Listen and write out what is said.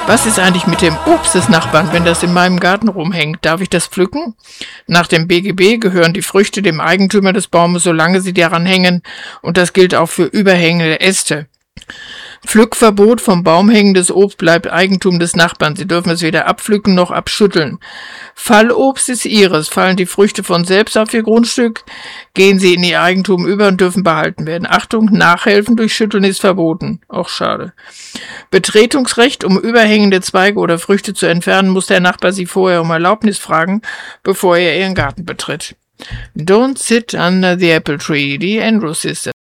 Was ist eigentlich mit dem Obst des Nachbarn, wenn das in meinem Garten rumhängt? Darf ich das pflücken? Nach dem BGB gehören die Früchte dem Eigentümer des Baumes, solange sie daran hängen, und das gilt auch für überhängende Äste. Pflückverbot vom Baum hängendes Obst bleibt Eigentum des Nachbarn. Sie dürfen es weder abpflücken noch abschütteln. Fallobst ist ihres. Fallen die Früchte von selbst auf ihr Grundstück, gehen sie in ihr Eigentum über und dürfen behalten werden. Achtung, nachhelfen durch Schütteln ist verboten. Auch schade. Betretungsrecht, um überhängende Zweige oder Früchte zu entfernen, muss der Nachbar sie vorher um Erlaubnis fragen, bevor er ihren Garten betritt. Don't sit under the apple tree, die Andrews Sisters.